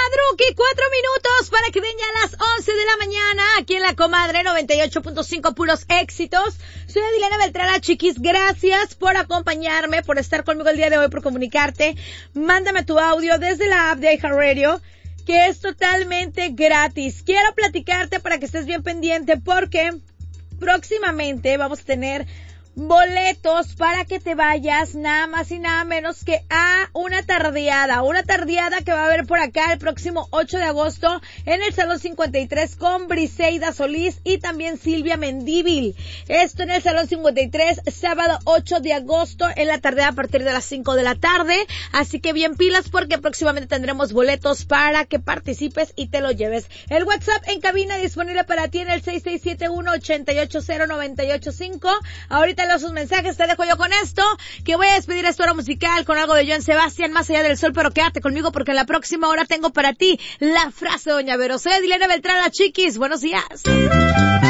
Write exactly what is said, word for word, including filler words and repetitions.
Madruki, cuatro minutos para que den ya las once de la mañana, aquí en La Comadre noventa y ocho punto cinco, puros éxitos. Soy Adilena Beltrán, chiquis, gracias por acompañarme, por estar conmigo el día de hoy, por comunicarte. Mándame tu audio desde la app de iHeartRadio, que es totalmente gratis. Quiero platicarte para que estés bien pendiente, porque próximamente vamos a tener boletos para que te vayas nada más y nada menos que a una tardeada, una tardeada que va a haber por acá el próximo ocho de agosto en el Salón cincuenta y tres con Briseida Solís y también Silvia Mendívil. Esto en el Salón cincuenta y tres, sábado ocho de agosto en la tarde a partir de las cinco de la tarde. Así que bien pilas, porque próximamente tendremos boletos para que participes y te lo lleves. El WhatsApp en cabina disponible para ti en el seis seis siete uno, ocho ocho cero, nueve ocho cinco. Ahorita leo sus mensajes, te dejo yo con esto, que voy a despedir esta hora musical con algo de Joan Sebastián, Más allá del sol, pero quédate conmigo porque en la próxima hora tengo para ti la frase de Doña Vero. Soy Adilena Beltrán, la chiquis, buenos días.